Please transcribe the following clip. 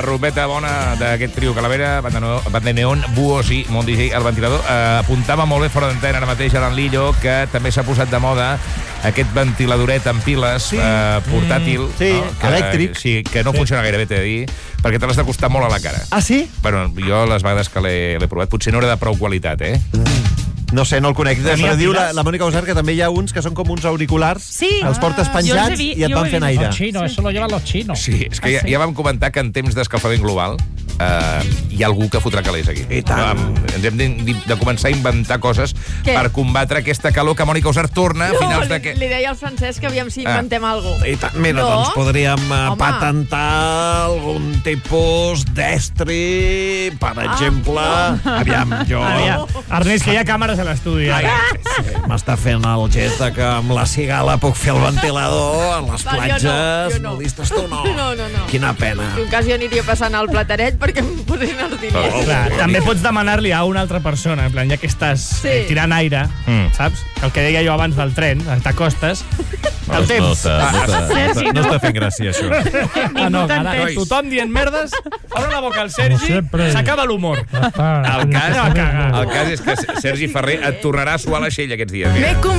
la rompeta bona d'aquest trio Calavera, Banda Neon, Buos i Mon DJ, el ventilador. Apuntava molt bé fora d'antena ara mateix a l'Anlillo, que també s'ha posat de moda aquest ventiladoret amb piles portàtil. Sí, elèctric. Sí, que no funciona gaire bé, t'he de dir, perquè te l'has d'acostar molt a la cara. Ah, sí? Bueno, jo les vegades que l'he provat, potser no era de prou qualitat, No sé, no el conec. Però diu la Mònica Usar que també hi ha uns que són com uns auriculars. Sí. Els portes penjats i et van fent aire. Los chinos, eso lo llevan los chinos. Sí, és que ja vam comentar que en temps d'escalfament global hi ha algú que fotrà calés aquí. I tant. Ens hem de començar a inventar coses per combatre aquesta calor que Mònica Usar torna a finals de... Li deia al Francesc que aviam si inventem alguna cosa. I tant, mira, doncs podríem patentar algun tipus d'estri, per exemple. Aviam, jo... Ernest, que hi ha càmeres a l'estudi. M'està fent el gest que amb la cigala puc fer el ventilador a les platges. Jo no. Nudistes tu no. No. Quina pena. En cas jo aniria passant al plataret perquè em posessin els diners. Clar, també pots demanar-li a una altra persona, en plan, ja que estàs tirant aire, saps? El que deia jo abans del tren, t'acostes, el temps. No està fent gràcia, això. No, ara tothom dient merdes, obre la boca al Sergi, s'acaba l'humor. El cas és que Sergi Ferrer et tornarà a suar l'aixell aquests dies.